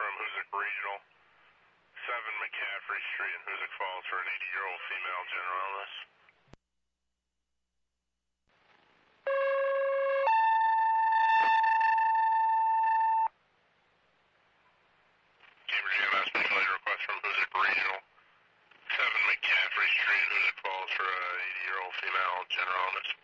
from Hoosick Regional, 7 McCaffrey Street in Hoosick Falls for an 80-year-old female general illness. Cambridge EMS, mutual aid request from Hoosick Regional, 7 McCaffrey Street in Hoosick Falls for an 80-year-old female general illness.